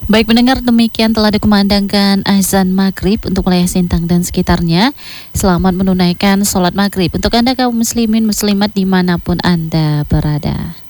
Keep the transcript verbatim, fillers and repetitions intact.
Baik pendengar, demikian telah dikumandangkan azan maghrib untuk wilayah Sintang dan sekitarnya. Selamat menunaikan sholat maghrib untuk Anda kaum muslimin muslimat dimanapun Anda berada.